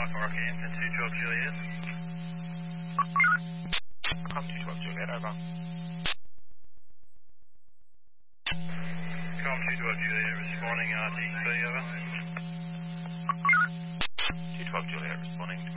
Mike Arkansas, 212 Juliet. Com 212 Juliet, over. Com 212 Juliet, responding RTC, over. 212 Juliet, responding.